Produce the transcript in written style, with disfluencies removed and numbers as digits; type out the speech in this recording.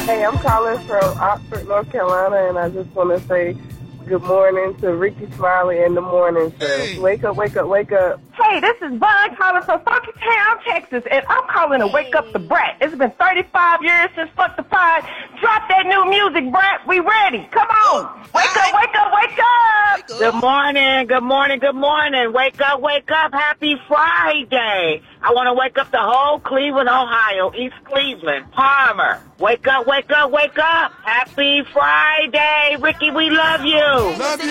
Hey, I'm calling from Oxford, North Carolina, and I just want to say good morning to Ricky Smiley in the morning show. Hey. Wake up, wake up, wake up. Hey, this is Vaughn calling from Funky Town, Texas, and I'm calling to wake up the brat. It's been 35 years since Fuck the Pod. Drop that new music, brat. We ready. Come on. Wake up, wake up, wake up. Good morning, good morning, good morning. Wake up, happy Friday. I want to wake up the whole Cleveland, Ohio, East Cleveland, Palmer. Wake up, wake up, wake up. Happy Friday. Ricky, we love you. Love you.